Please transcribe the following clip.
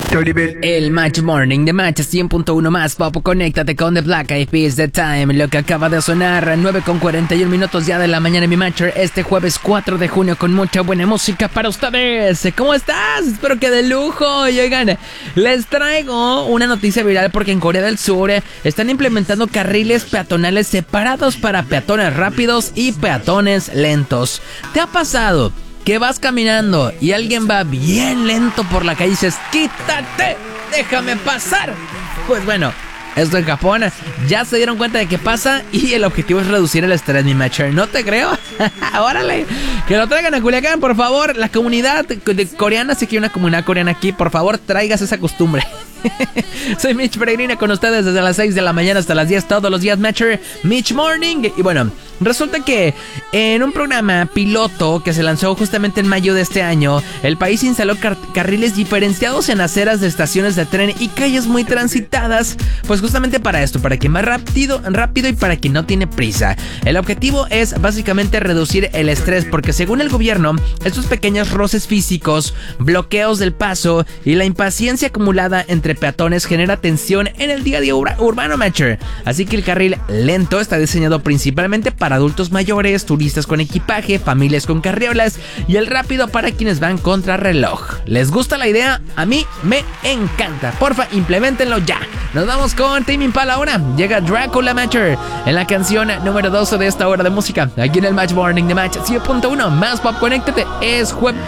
El Match Morning de Match 100.1 más pop. Conéctate con The Black Eyed Peas, The Time. Lo que acaba de sonar, 9:41 ya de la mañana en mi Matcher. Este jueves 4 de junio con mucha buena música para ustedes. ¿Cómo estás? Espero que de lujo. Y oigan, les traigo una noticia viral porque en Corea del Sur están implementando carriles peatonales separados para peatones rápidos y peatones lentos. ¿Te ha pasado que vas caminando y alguien va bien lento por la calle y dices, quítate, déjame pasar? Pues bueno, esto en Japón ya se dieron cuenta de que pasa y el objetivo es reducir el estrés, mi matcher. ¿No te creo? Órale, que lo traigan a Culiacán, por favor. La comunidad coreana, si que hay una comunidad coreana aquí, por favor, traigas esa costumbre. Soy Mitch Peregrina con ustedes desde las 6 de la mañana hasta las 10 todos los días, Matcher, Mitch Morning. Y bueno, resulta que en un programa piloto que se lanzó justamente en mayo de este año, el país instaló carriles diferenciados en aceras de estaciones de tren y calles muy transitadas, pues justamente para esto, para quien va rápido y para quien no tiene prisa. El objetivo es básicamente reducir el estrés, porque según el gobierno, estos pequeños roces físicos, bloqueos del paso y la impaciencia acumulada entre peatones genera tensión en el día a día urbano, Matcher. Así que el carril lento está diseñado principalmente para adultos mayores, turistas con equipaje, familias con carriolas y el rápido para quienes van contra reloj. ¿Les gusta la idea? A mí me encanta. Porfa, implementenlo ya. Nos vamos con Tame Impala ahora. Llega Drácula, Matcher, en la canción número 12 de esta hora de música, aquí en el Match Morning de Match 100.1 más pop. Conéctate, es jueves.